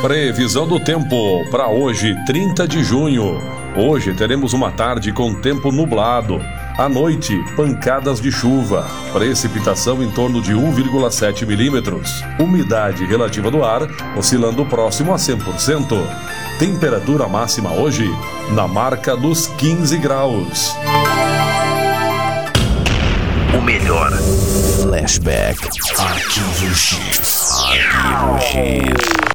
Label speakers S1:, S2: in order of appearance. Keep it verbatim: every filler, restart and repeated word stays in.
S1: Previsão do tempo para hoje, trinta de junho. Hoje teremos uma tarde com tempo nublado. À noite, pancadas de chuva. Precipitação em torno de um vírgula sete milímetros. Umidade relativa do ar oscilando próximo a cem por cento. Temperatura máxima hoje na marca dos quinze graus.
S2: O melhor Flashback Arquivo X. Arquivo X.